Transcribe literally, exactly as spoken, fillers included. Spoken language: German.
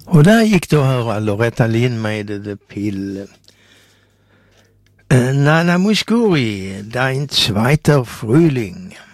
Oder ich da höre Loretta Lynn med The Pill. Äh, Nana Mouskouri, dein zweiter Frühling.